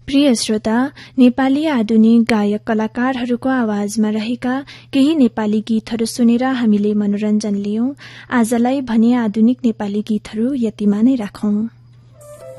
प्रिय श्रोता, नेपाली आधुनिक गायक कलाकारहरूको आवाजमा रहेका केही नेपाली गीतहरू सुनेर हामीले मनोरञ्जन लियौं। आजलाई भने आधुनिक नेपाली गीतहरू यतिमा नै राखौं।